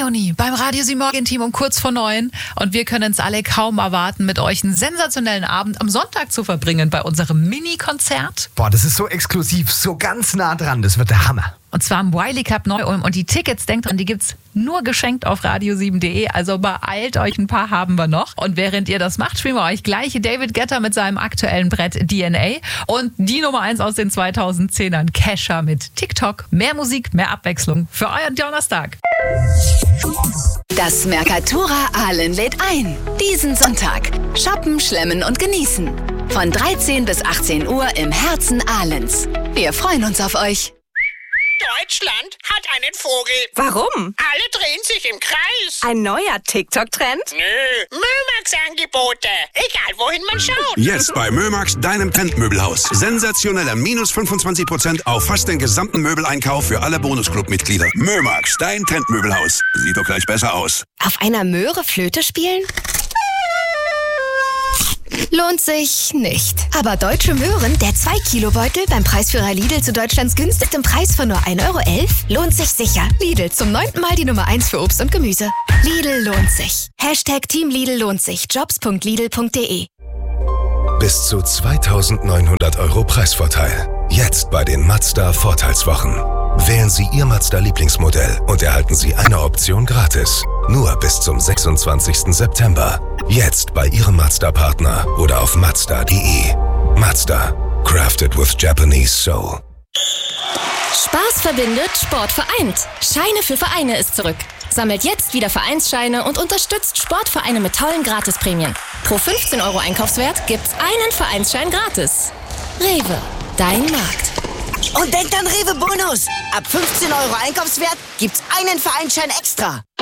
Leonie beim Radio 7 Morgen-Team um kurz vor 9. Und wir können es alle kaum erwarten, mit euch einen sensationellen Abend am Sonntag zu verbringen bei unserem Mini-Konzert. Boah, das ist so exklusiv, so ganz nah dran. Das wird der Hammer. Und zwar im Wiley Cup Neu-Ulm. Und die Tickets, denkt dran, die gibt's nur geschenkt auf radio7.de. Also beeilt euch, ein paar haben wir noch. Und während ihr das macht, spielen wir euch gleich David Guetta mit seinem aktuellen Brett DNA. Und die Nummer 1 aus den 2010ern, Kesha mit TikTok. Mehr Musik, mehr Abwechslung für euren Donnerstag. Das Mercatura Aalen lädt ein. Diesen Sonntag. Shoppen, schlemmen und genießen. Von 13 bis 18 Uhr im Herzen Ahlens. Wir freuen uns auf euch. Deutschland hat einen Vogel. Warum? Alle drehen sich im Kreis. Ein neuer TikTok-Trend? Nö, Mömax-Angebote. Egal, wohin man schaut. Jetzt bei Mömax, deinem Trendmöbelhaus. Sensationeller minus 25% auf fast den gesamten Möbeleinkauf für alle Bonusclub-Mitglieder. Mömax, dein Trendmöbelhaus. Sieht doch gleich besser aus. Auf einer Möhre Flöte spielen? Lohnt sich nicht. Aber Deutsche Möhren, der 2-Kilo-Beutel beim Preisführer Lidl zu Deutschlands günstigem Preis von nur 1,11 € lohnt sich sicher. Lidl, zum 9. Mal die Nummer 1 für Obst und Gemüse. Lidl lohnt sich. #Team Lidl lohnt sich. Jobs.lidl.de. Bis zu 2.900 € Preisvorteil. Jetzt bei den Mazda Vorteilswochen. Wählen Sie Ihr Mazda-Lieblingsmodell und erhalten Sie eine Option gratis. Nur bis zum 26. September. Jetzt bei Ihrem Mazda-Partner oder auf Mazda.de. Mazda. Crafted with Japanese Soul. Spaß verbindet, Sport vereint. Scheine für Vereine ist zurück. Sammelt jetzt wieder Vereinsscheine und unterstützt Sportvereine mit tollen Gratisprämien. Pro 15 € Einkaufswert gibt's einen Vereinsschein gratis. Rewe, dein Markt. Und denkt an Rewe Bonus. Ab 15 € Einkaufswert gibt's einen Vereinsschein extra.